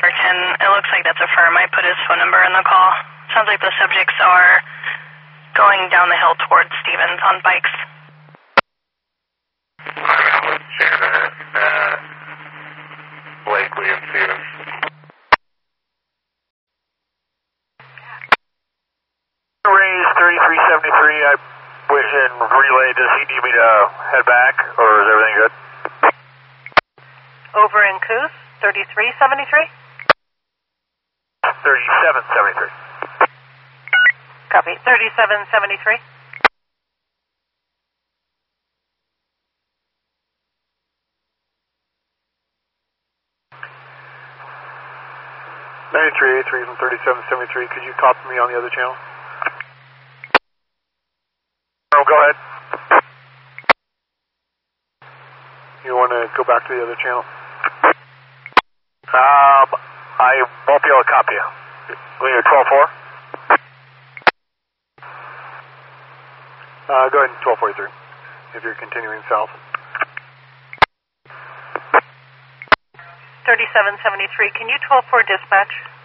for 10. It looks like that's a firm. I put his phone number in the call. Sounds like the subjects are going down the hill towards Stevens on bikes. Janet, Blakely, and Stevens. Raise 3373, I wish in relay, does he need me to head back, or is everything good? Over in Coos, 3373? 3773. Copy, 3773. From 3773, could you copy me on the other channel? Go ahead. You want to go back to the other channel? I won't be able to copy you. Will you 12-4? Go ahead, 1243, if you're continuing south. 3773, can you 12-4 dispatch?